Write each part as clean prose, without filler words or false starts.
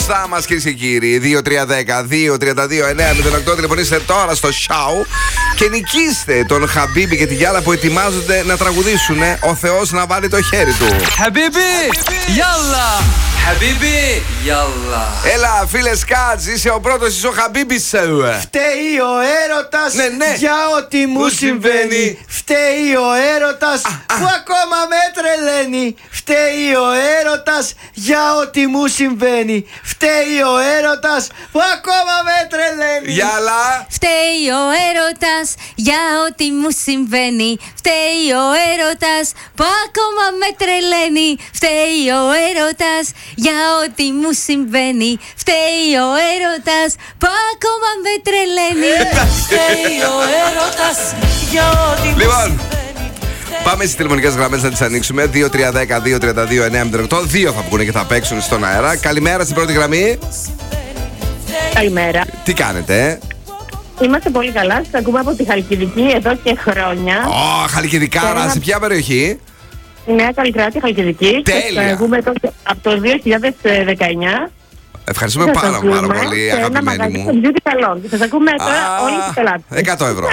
μπροστά μας, κυρίες και κύριοι. 2-3-10-2-32-9-08. Τηλεφωνήστε τώρα στο show και νικήστε τον Χαμπίμπι και τη Γιάλα που ετοιμάζονται να τραγουδήσουν. Ο Θεός να βάλει το χέρι του. Χαμπίμπι, Γιάλα! Χαμπίμπι, Γιάλα! Έλα, φίλε Σκάτς, είσαι ο πρώτος, είσαι ο Χαμπίμπις. Φταίει ο έρωτας Ναι. για ό,τι μου συμβαίνει. Φταίει ο έρωτας που ακόμα με τρελαίνει. Φταίει ο έρωτας για ό,τι μου συμβαίνει. Φταίει ο έρωτας που ακόμα με τρελαίνει. Γιάλα! Φταίει ο έρωτας για ό,τι μου συμβαίνει. Φταίει ο έρωτας που ακόμα με τρελαίνει. Φταίει ο έρωτας για ό,τι μου συμβαίνει. Φταίει ο έρωτας που ακόμα με τρελαίνει. Φταίει ο έρωτας για ό,τι μου συμβαίνει. Πάμε στις τηλεφωνικές γραμμές να τις ανοίξουμε. 2-3-10-2-32-9-08. Δύο θα βγουν και θα παίξουν στον αέρα. Καλημέρα στην πρώτη γραμμή. Καλημέρα. Τι κάνετε, Είμαστε πολύ καλά. Σας ακούμε από τη Χαλκιδική εδώ και χρόνια. Χαλκιδικάρα, σε ποια περιοχή? Η Νέα Καλλικράτη, Χαλκιδική. Τέλεια. Σας ακούμε εδώ από το 2019. Ευχαριστούμε Σας πάρα ακούμε πολύ, σε ένα αγαπημένη μαγαζί μου. στο Beauty Salon. Και σας ακούμε τώρα όλοι οι πελάτες. 100 ευρώ.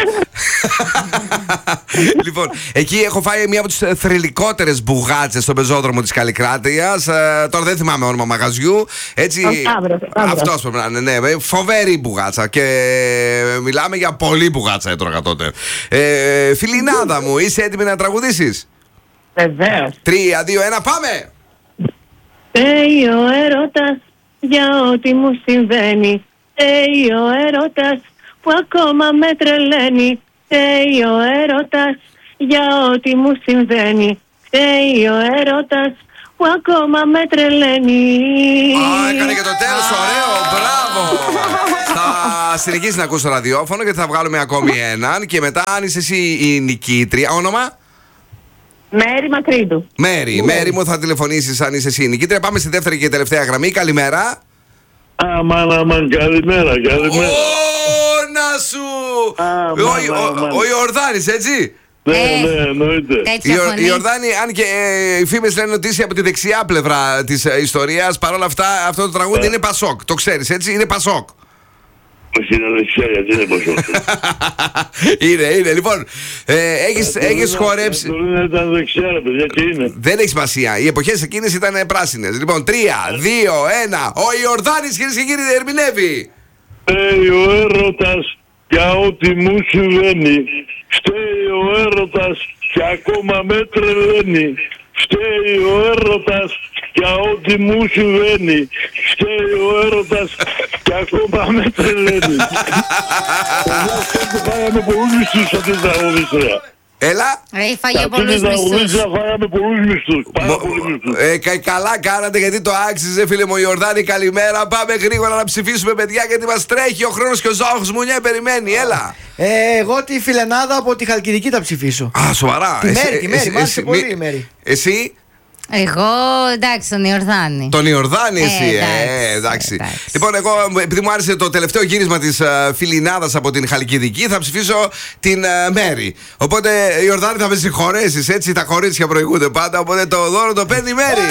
Λοιπόν, εκεί έχω φάει μία από τις θρυλικότερες μπουγάτσες στον πεζόδρομο της Καλλικράτειας. Τώρα δεν θυμάμαι όνομα μαγαζιού. Έτσι, Ο Σταύρος. αυτός πρέπει να είναι, ναι. Φοβερή μπουγάτσα. Και μιλάμε για πολύ μπουγάτσα έτρωγα τότε. Φιλινάδα μου, είσαι έτοιμη να τραγουδήσεις? Βεβαίως. 3, 2, 1, πάμε! Φταίει ο έρωτας για ό,τι μου συμβαίνει. Φταίει ο έρωτας που ακόμα με τρελαίνει. Φταίει ο έρωτας για ό,τι μου συμβαίνει. Φταίει ο έρωτας που ακόμα με τρελαίνει. Έκανε και το τέλος, ωραίο, μπράβο! Θα συνεχίσει να ακούς το ραδιόφωνο γιατί θα βγάλουμε ακόμη έναν. Και μετά, αν είσαι εσύ η νικήτρια, όνομα? Μέρη Μακρύντου. Μέρη μου, θα τηλεφωνήσεις αν είσαι εσύ η νικήτρια. Πάμε στη δεύτερη και τελευταία γραμμή. Καλημέρα. Αμάν, καλημέρα. Να σου! Ο Ιορδάνης, έτσι? Ναι, εννοείται. Τέτοια φωνή. Η Ιορδάνη, αν και οι φήμες λένε ότι είσαι από τη δεξιά πλευρά της ιστορίας, παρόλα αυτά αυτό το τραγούδι είναι Πασόκ. Το ξέρεις, έτσι? Είναι Πασόκ. Όχι, είναι δεξιά, γιατί είναι Πασόκ. Είναι. Λοιπόν, έχεις χορέψει. Μπορεί να ήταν δεξιά, ρε παιδιά, και είναι. Δεν έχει σημασία. Οι εποχές εκείνες ήταν πράσινες. Λοιπόν, 3, 2, 1. Ο Ιορδάνης, κυρίες και κύριοι, ερμηνεύει. Φταίει ο έρωτας για ό,τι μου συμβαίνει. Φταίει ο έρωτας και ακόμα με τρελαίνει. Φταίει ο έρωτας για ό,τι μου συμβαίνει. Φταίει ο έρωτας και ακόμα με τρελαίνει. Φάγαμε πολλούς μισθούς αυτή την τραγουδίστρια. Έλα. Φάγε πολλούς μισθούς. Φάγαμε πολλούς μισθούς. Πάρα πολλούς μισθούς. Καλά κάνατε γιατί το άξιζε, φίλε μου Ιορδάνη. Καλημέρα. Πάμε γρήγορα να ψηφίσουμε, παιδιά, γιατί μας τρέχει ο χρόνος και ο ζώος μου περιμένει. Έλα. Εγώ τη φιλενάδα από τη Χαλκιδική θα ψηφίσω. Α, σοβαρά. Τη Μέρη, μ' άρεσε πολύ η Μέρη. Εσύ? Εγώ, εντάξει, τον Ιορδάνη. Τον Ιορδάνη εσύ, εντάξει. Λοιπόν, εγώ, επειδή μου άρεσε το τελευταίο γύρισμα της φιλινάδας από την Χαλκιδική, θα ψηφίσω την Μέρη. Οπότε, Ιορδάνη, θα με συγχωρέσεις, έτσι, τα κορίτσια προηγούνται πάντα, οπότε το δώρο το παίρνει η Μέρη.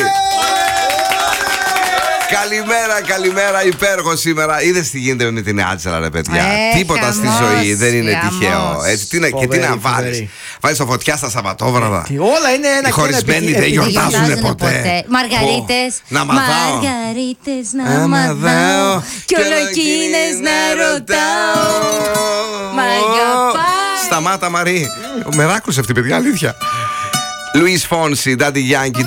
Καλημέρα, υπέροχο σήμερα. Είδες τι γίνεται με την Άτζελα, ρε παιδιά. Τίποτα στη ζωή δεν είναι τυχαίο. Έτσι, και τι να βάλεις. Βάλεις το φωτιά στα Σαββατόβραδα. Όλα είναι ένα. Οι χωρισμένοι δεν γιορτάζουν ποτέ. Μαργαρίτες. Να μαδάω. Μαργαρίτες να μαδάω. Κι όλο εκείνες να ρωτάω. Μ' αγαπάς. Σταμάτα, Μαρή. Με ράκουσε αυτή, παιδιά, αλήθεια. Λουίς Φόνσι, Daddy Yankee.